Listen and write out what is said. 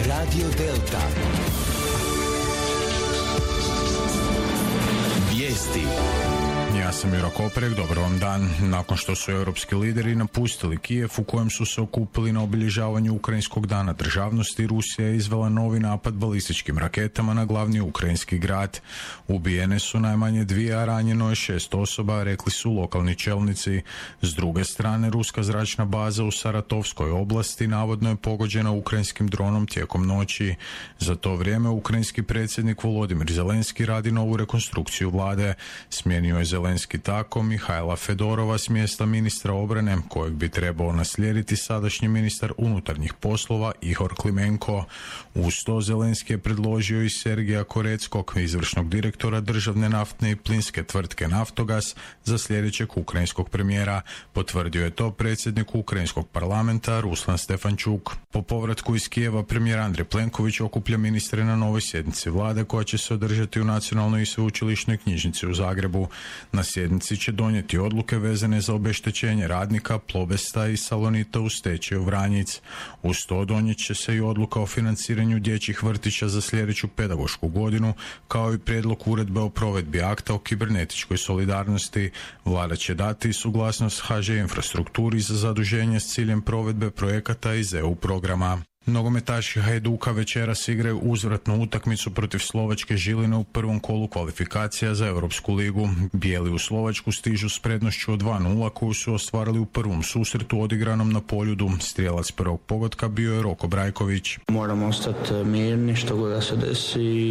Radio Delta. Vijesti. Ja sam Juro Koprek, dobar vam dan. Nakon što su europski lideri napustili Kijev u kojem su se okupili na obilježavanju Ukrajinskog dana državnosti, Rusija je izvela novi napad balističkim raketama na glavni ukrajinski grad. Ubijene su najmanje 2, a ranjeno je 6 osoba, rekli su lokalni čelnici. S druge strane, ruska zračna baza u Saratovskoj oblasti navodno je pogođena ukrajinskim dronom tijekom noći. Za to vrijeme ukrajinski predsjednik Volodimir Zelenski radi novu rekonstrukciju vlade. Smijenio je Zelenski tako Mihajla Fedorova s mjesta ministra obrane, kojeg bi trebao naslijediti sadašnji ministar unutarnjih poslova Ihor Klimenko. Uz to Zelenski je predložio i Sergija Koreckog, izvršnog direktora državne naftne i plinske tvrtke Naftogaz, za sljedećeg ukrajinskog premijera. Potvrdio je to predsjednik ukrajinskog parlamenta Ruslan Stefančuk. Po povratku iz Kijeva premijer Andrej Plenković okuplja ministre na novoj sjednici vlade koja će se održati u Nacionalnoj i sveučilišnoj knjižnici u Zagrebu. Na sjednici će donijeti odluke vezane za obeštećenje radnika Plobesta i Salonita u stečaju Vranjic. Uz to donijet će se i odluka o financiranju dječjih vrtića za sljedeću pedagošku godinu, kao i prijedlog uredbe o provedbi akta o kibernetičkoj solidarnosti. Vlada će dati suglasnost HŽ infrastrukturi za zaduženje s ciljem provedbe projekata iz EU programa. Nogometaši Hajduka večeras igraju uzvratnu utakmicu protiv Slovačke Žiline u prvom kolu kvalifikacija za Europsku ligu. Bijeli u Slovačku stižu s prednošću od 2:0 koju su ostvarili u prvom susretu odigranom na Poljudu. Strijelac prvog pogotka bio je Roko Brajković. Moramo ostati mirni što god da se desi